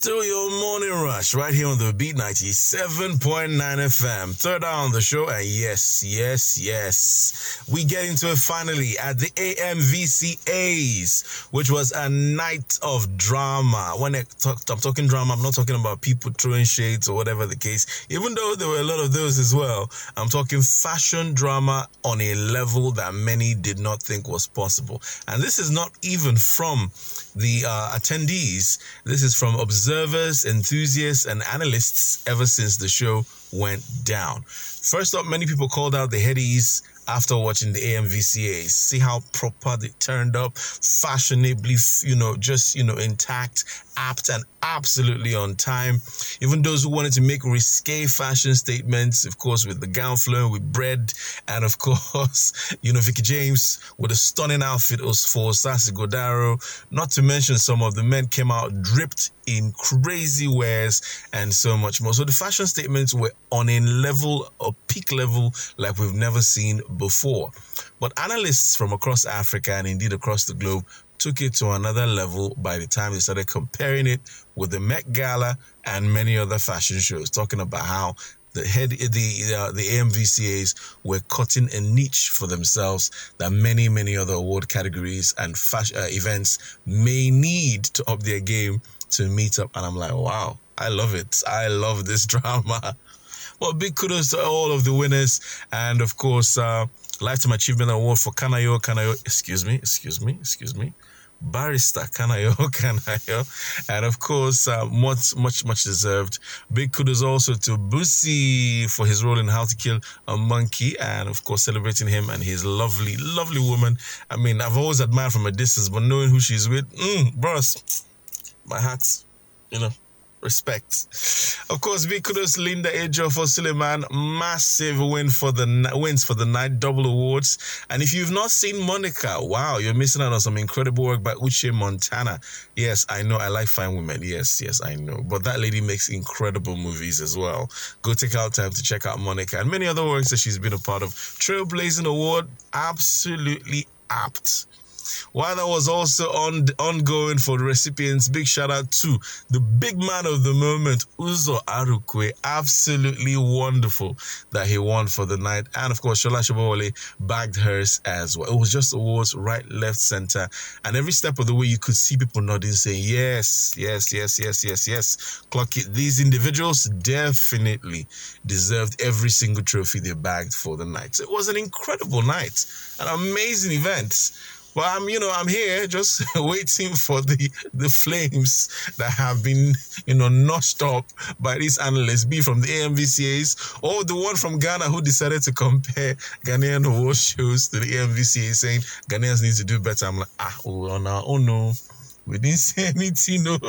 Still your morning rush right here on the Beat 97.9 FM. Third hour on the show, and yes, we get into it finally at the AMVCAs, which was a night of drama. When I'm talking drama, I'm not talking about people throwing shades or whatever the case, even though there were a lot of those as well. I'm talking fashion drama on a level that many did not think was possible. And this is not even from the attendees. This is from observers, enthusiasts, and analysts ever since the show went down. First up, many people called out the headies after watching the AMVCAs. See how proper they turned up, fashionably, intact, apt, and absolutely on time. Even those who wanted to make risque fashion statements, of course, with the gown flowing with bread, and of course, Vicky James with a stunning outfit for Sasi Godaro. Not to mention some of the men came out dripped in crazy wares and so much more. So the fashion statements were on a peak level like we've never seen before. But analysts from across Africa and indeed across the globe took it to another level by the time they started comparing it with the Met Gala and many other fashion shows, talking about how the AMVCAs were cutting a niche for themselves that many other award categories and fashion events may need to up their game to meet up. And I'm like, wow, I love it. I love this drama. Well, big kudos to all of the winners. And of course, Lifetime Achievement Award for Kanayo, Barrister Kanayo. And of course, much deserved. Big kudos also to Busi for his role in How to Kill a Monkey, and of course celebrating him and his lovely woman. I mean, I've always admired from a distance, but knowing who she's with, bros, my heart, respect. Of course, big kudos to Linda Ejo for Suleiman. Massive wins for the night, double awards. And if you've not seen Monica, wow, you're missing out on some incredible work by Uche Montana. Yes, I know, I like fine women. Yes, I know. But that lady makes incredible movies as well. Go take out time to check out Monica and many other works that she's been a part of. Trailblazing Award, absolutely apt. While that was also ongoing for the recipients, big shout out to the big man of the moment, Uzo Arukwe. Absolutely wonderful that he won for the night. And of course, Shola Shobowale bagged hers as well. It was just awards right, left, center. And every step of the way, you could see people nodding, saying, yes. Clock it. These individuals definitely deserved every single trophy they bagged for the night. So it was an incredible night, an amazing event. Well, I'm here just waiting for the flames that have been, notched up by these analysts, be from the AMVCAs or the one from Ghana who decided to compare Ghanaian award shows to the AMVCA, saying Ghanaians need to do better. I'm like, oh no, we didn't say anything, no.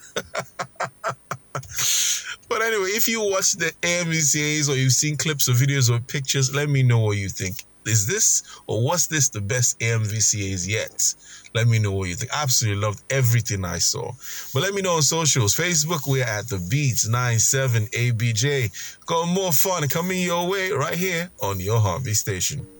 But anyway, if you watch the AMVCAs or you've seen clips or videos or pictures, let me know what you think. Is this or was this the best AMVCAs yet? Let me know what you think. Absolutely loved everything I saw. But let me know on socials. Facebook, we're at the Beats 97ABJ. Got more fun coming your way right here on your Heartbeat station.